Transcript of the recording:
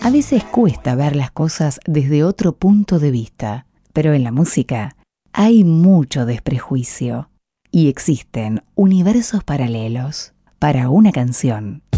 A veces cuesta ver las cosas desde otro punto de vista, pero en la música hay mucho desprejuicio y existen universos paralelos. Para una canción